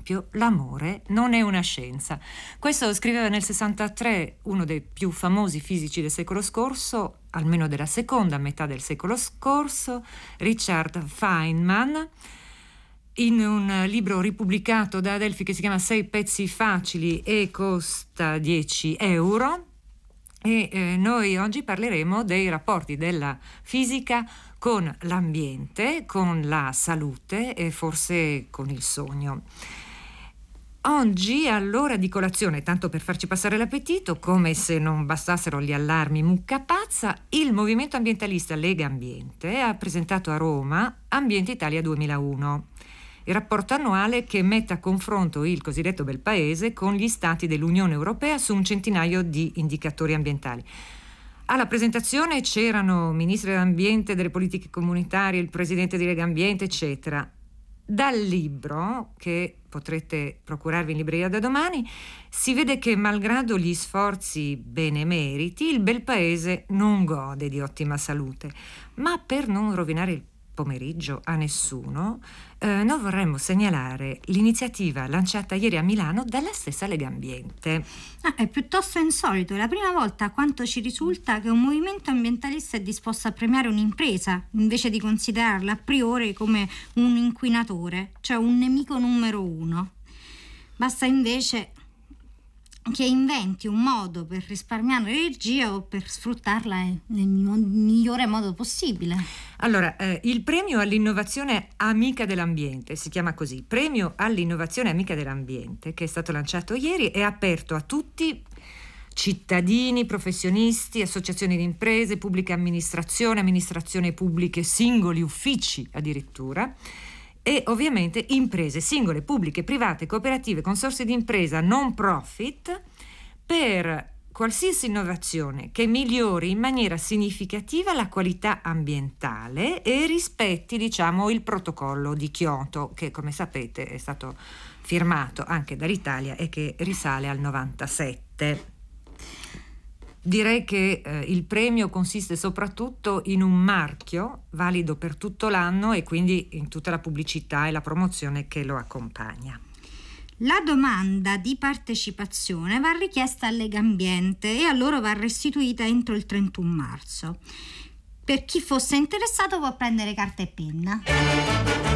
esempio, l'amore non è una scienza. Questo scriveva nel 63 uno dei più famosi fisici del secolo scorso, almeno della seconda metà del secolo scorso, Richard Feynman, in un libro ripubblicato da Adelphi che si chiama 6 pezzi facili e costa 10 euro. E noi oggi parleremo dei rapporti della fisica con l'ambiente, con la salute e forse con il sogno. Oggi all'ora di colazione, tanto per farci passare l'appetito, come se non bastassero gli allarmi mucca pazza, il movimento ambientalista Lega Ambiente ha presentato a Roma Ambiente Italia 2001. Il rapporto annuale che mette a confronto il cosiddetto bel paese con gli stati dell'Unione Europea su un centinaio di indicatori ambientali. Alla presentazione c'erano ministri dell'ambiente, delle politiche comunitarie, il presidente di Lega Ambiente, eccetera. Dal libro, che potrete procurarvi in libreria da domani, si vede che, malgrado gli sforzi benemeriti, il bel paese non gode di ottima salute. Ma per non rovinare il pomeriggio a nessuno, noi vorremmo segnalare l'iniziativa lanciata ieri a Milano dalla stessa Lega Ambiente. È piuttosto insolito, è la prima volta, a quanto ci risulta, che un movimento ambientalista è disposto a premiare un'impresa invece di considerarla a priori come un inquinatore, cioè un nemico numero uno. Basta invece che inventi un modo per risparmiare energia o per sfruttarla nel migliore modo possibile. Allora, il premio all'innovazione amica dell'ambiente, si chiama così, premio all'innovazione amica dell'ambiente, che è stato lanciato ieri, è aperto a tutti, cittadini, professionisti, associazioni di imprese, pubbliche amministrazioni, amministrazioni pubbliche, singoli uffici addirittura, e ovviamente imprese singole, pubbliche, private, cooperative, consorzi di impresa, non profit, per qualsiasi innovazione che migliori in maniera significativa la qualità ambientale e rispetti, diciamo, il protocollo di Kyoto, che come sapete è stato firmato anche dall'Italia e che risale al 97. Direi che il premio consiste soprattutto in un marchio valido per tutto l'anno e quindi in tutta la pubblicità e la promozione che lo accompagna. La domanda di partecipazione va richiesta a Lega Ambiente e a loro va restituita entro il 31 marzo. Per chi fosse interessato può prendere carta e penna.